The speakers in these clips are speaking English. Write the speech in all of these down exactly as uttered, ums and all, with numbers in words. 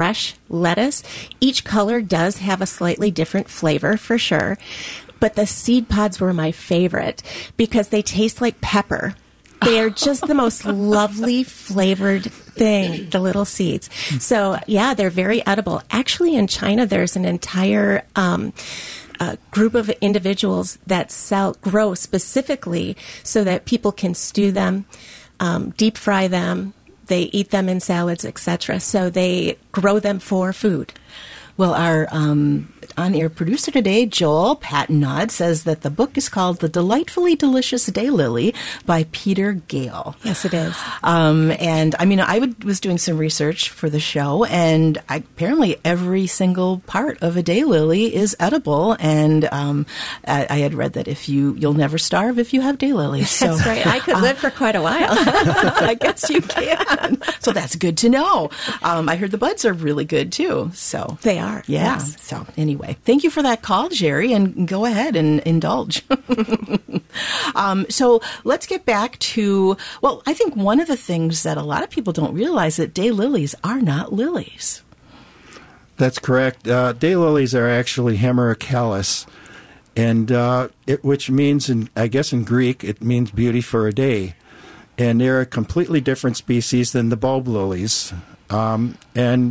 fresh lettuce. Each color does have a slightly different flavor for sure. But the seed pods were my favorite because they taste like pepper. They are just the most lovely flavored thing, the little seeds. So, yeah, they're very edible. Actually, in China, there's an entire um, uh, group of individuals that sell, grow specifically so that people can stew them, um, deep fry them. They eat them in salads, et cetera. So they grow them for food. Well, our um, on-air producer today, Joel Patternod, says that the book is called The Delightfully Delicious Daylily by Peter Gale. Yes, it is. Um, and, I mean, I would, was doing some research for the show, and I, apparently every single part of a daylily is edible. And um, I, I had read that if you, you'll never starve if you have daylilies. So, that's right. I could live uh, for quite a while. I guess you can. So that's good to know. Um, I heard the buds are really good, too. So they are. Yeah. Yes. So anyway, thank you for that call, Jerry, and go ahead and indulge. um, so let's get back to, well, I think one of the things that a lot of people don't realize that daylilies are not lilies. That's correct. Uh, daylilies are actually Hemerocallis, and uh, it, which means, in, I guess in Greek, it means beauty for a day. And they're a completely different species than the bulb lilies. Um, and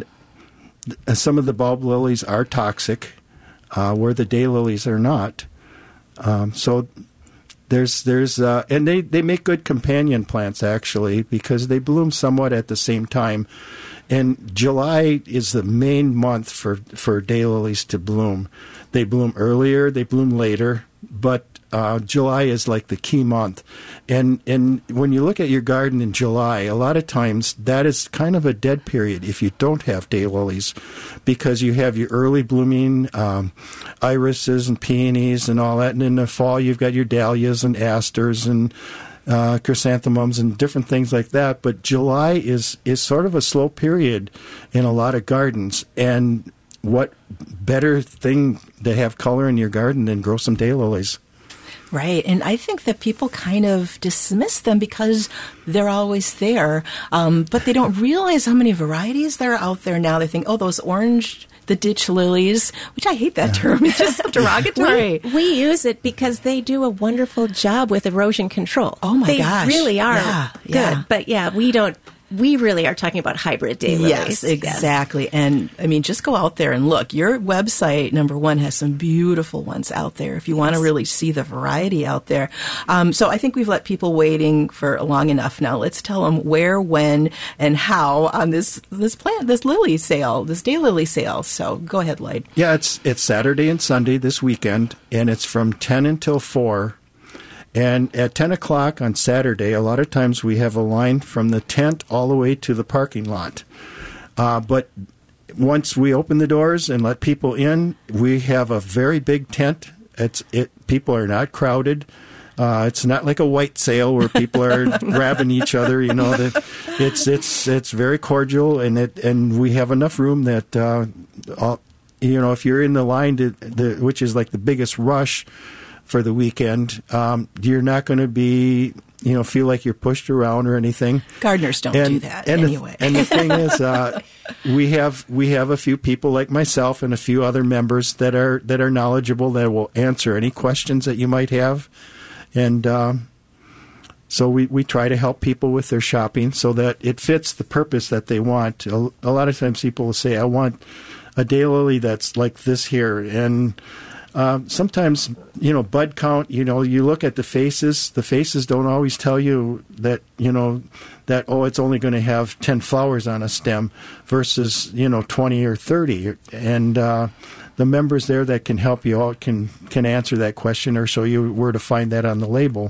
some of the bulb lilies are toxic, uh, where the daylilies are not. Um, so there's there's uh, and they, they make good companion plants actually because they bloom somewhat at the same time. And July is the main month for for daylilies to bloom. They bloom earlier, they bloom later, but Uh, July is like the key month. And and when you look at your garden in July, a lot of times that is kind of a dead period if you don't have daylilies because you have your early blooming um, irises and peonies and all that. And in the fall, you've got your dahlias and asters and uh, chrysanthemums and different things like that. But July is, is sort of a slow period in a lot of gardens. And what better thing to have color in your garden than grow some daylilies? Right. And I think that people kind of dismiss them because they're always there. Um, but they don't realize how many varieties there are out there now. They think, oh, those orange, the ditch lilies, which I hate that term. It's just so derogatory. We, we use it because they do a wonderful job with erosion control. Oh, my they gosh. They really are yeah, good. Yeah. But, yeah, we don't. We really are talking about hybrid daylilies. Yes, exactly. Yes. And, I mean, just go out there and look. Your website, number one, has some beautiful ones out there if you yes. want to really see the variety out there. Um, so I think we've let people waiting for long enough now. Let's tell them where, when, and how on this this plant, this lily sale, this daylily sale. So go ahead, Lloyd. Yeah, it's it's Saturday and Sunday this weekend, and it's from ten until four. And at ten o'clock on Saturday, a lot of times we have a line from the tent all the way to the parking lot. Uh, but once we open the doors and let people in, we have a very big tent. It's it. People are not crowded. Uh, it's not like a white sale where people are grabbing each other. You know, that it's it's it's very cordial, and it and we have enough room that uh, all, you know, if you're in the line, to, the, which is like the biggest rush for the weekend, um, you're not going to be, you know, feel like you're pushed around or anything. Gardeners don't and, do that and anyway. The, and the thing is, uh, we have we have a few people like myself and a few other members that are that are knowledgeable that will answer any questions that you might have, and um, so we, we try to help people with their shopping so that it fits the purpose that they want. A, a lot of times people will say, "I want a daylily that's like this here," and Uh, sometimes, you know, bud count, you know, you look at the faces. The faces don't always tell you that, you know, that, oh, it's only going to have ten flowers on a stem versus, you know, twenty or thirty. And uh, the members there that can help you out can, can answer that question or show you where to find that on the label.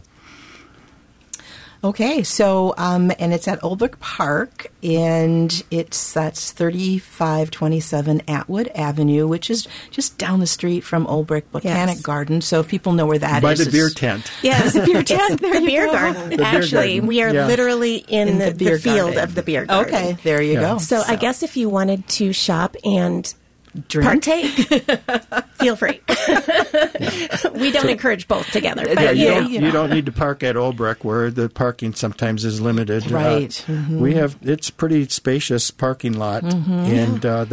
Okay, so, um, and it's at Olbrich Park, and it's, that's thirty-five twenty-seven Atwood Avenue, which is just down the street from Olbrich Botanic yes. Garden, so if people know where that By is. By the beer tent. Yes, the beer tent. There the you beer go. garden. The Actually, beer garden. we are yeah. literally in, in the, the, beer the field garden. of the beer garden. Okay, there you yeah. go. So, so I guess if you wanted to shop and Drink. partake, feel free. We don't so, encourage both together. But yeah, you, you, don't, you, you know. don't need to park at Olbrich where the parking sometimes is limited. Right. Uh, mm-hmm. We have, it's pretty spacious parking lot, mm-hmm. and uh,